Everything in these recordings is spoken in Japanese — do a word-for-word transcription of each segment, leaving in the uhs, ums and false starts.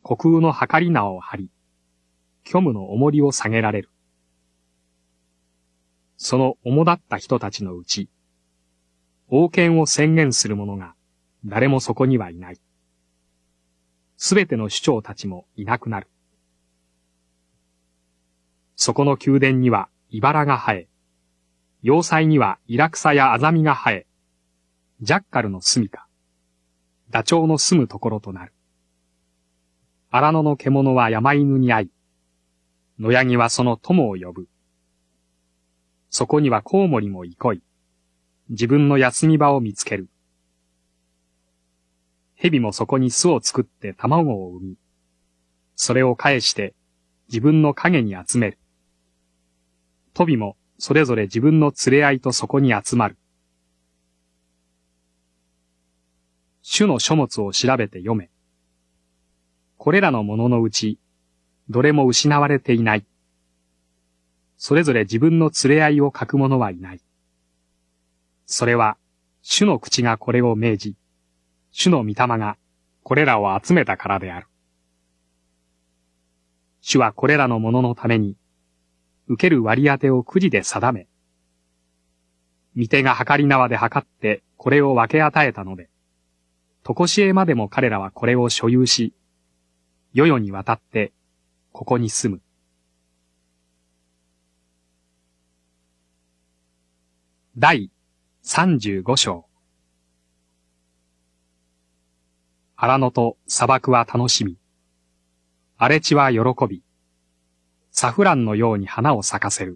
虚空のはかり縄を張り、虚無の重りを下げられる。その主だった人たちのうち、王権を宣言する者が誰もそこにはいない。すべての首長たちもいなくなる。そこの宮殿には茨が生え、要塞にはイラクサやアザミが生え、ジャッカルの住みか、ダチョウの住むところとなる。荒野の獣は山犬に会い、野ヤギはその友を呼ぶ。そこにはコウモリも憩い、自分の休み場を見つける。蛇もそこに巣を作って卵を産み、それを返して自分の影に集める。鳥もそれぞれ自分の連れ合いとそこに集まる。主の書物を調べて読め。これらのもののうち、どれも失われていない。それぞれ自分の連れ合いを書く者はいない。それは、主の口がこれを命じ、主の御霊がこれらを集めたからである。主はこれらのもののために、受ける割り当てをくじで定め、御手が計り縄で測ってこれを分け与えたので、とこしえまでも彼らはこれを所有し、世々にわたってここに住む。第さんじゅうご章。荒野と砂漠は楽しみ、荒れ地は喜び、サフランのように花を咲かせる。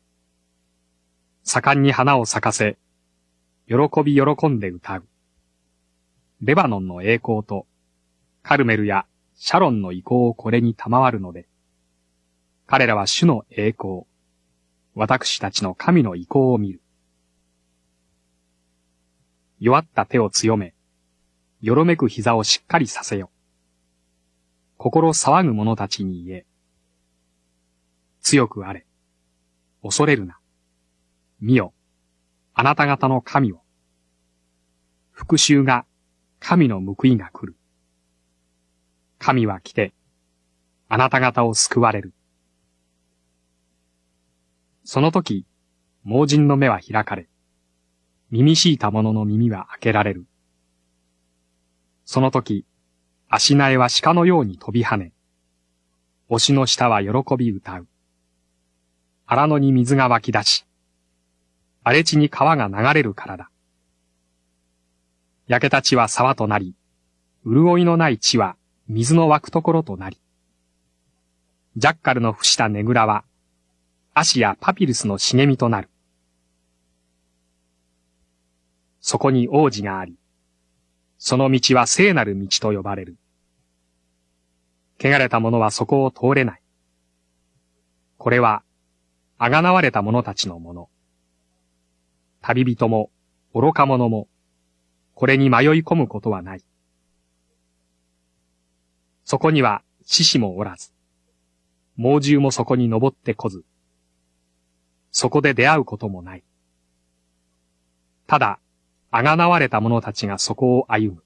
盛んに花を咲かせ、喜び喜んで歌う。レバノンの栄光と、カルメルやシャロンの意向をこれに賜るので、彼らは主の栄光、私たちの神の意向を見る。弱った手を強め、よろめく膝をしっかりさせよ。心騒ぐ者たちに言え。強くあれ。恐れるな。見よ。あなた方の神を。復讐が、神の報いが来る。神は来て、あなた方を救われる。その時、盲人の目は開かれ、耳しいた者の耳は開けられる。その時、足苗は鹿のように飛び跳ね、推の下は喜び歌う。荒野に水が湧き出し、荒れ地に川が流れるからだ。焼けた地は沢となり、潤いのない地は水の湧くところとなり、ジャッカルの伏したねぐらは、足やパピルスの茂みとなる。そこに王子があり、その道は聖なる道と呼ばれる。汚れた者はそこを通れない。これは、あがなわれた者たちのもの。旅人も、愚か者も、これに迷い込むことはない。そこには獅子もおらず、猛獣もそこに登ってこず、そこで出会うこともない。ただ、あがなわれた者たちがそこを歩む。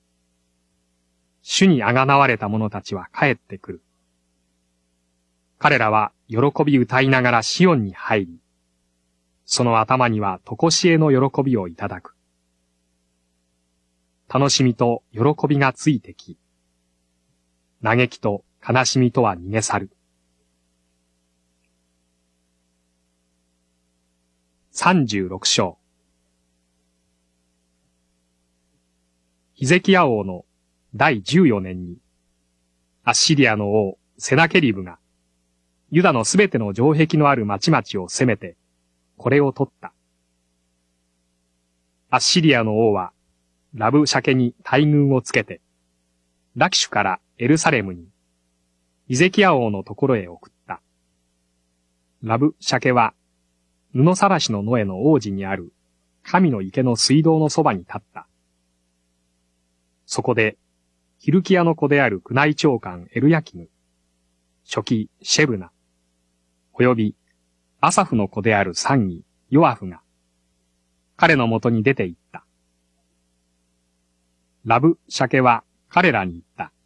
主にあがなわれた者たちは帰ってくる。彼らは喜び歌いながらシオンに入り、その頭にはとこしえの喜びをいただく。楽しみと喜びがついてき、嘆きと悲しみとは逃げ去る。さんじゅうろく章。ヒゼキヤ王の第じゅうよねんに、アッシリアの王セナケリブが、ユダのすべての城壁のある町々を攻めて、これを取った。アッシリアの王は、ラブシャケに大軍をつけて、ラキシュからエルサレムに、ヒゼキヤ王のところへ送った。ラブシャケは、布さらしの野への王子にある、神の池の水道のそばに立った。そこで、ヒルキヤの子である宮内長官エルヤキム、初期シェブナ、およびアサフの子である三位ヨアフが、彼のもとに出て行った。ラブシャケは彼らに言った。